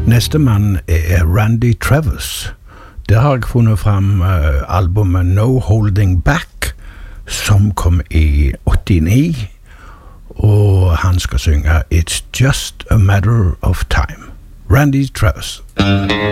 Neste mann Randy Travis. Der har jeg funnet frem albumet No Holding Back, som kom i 89, og han skal synge It's Just a Matter of Time. Randy Travis.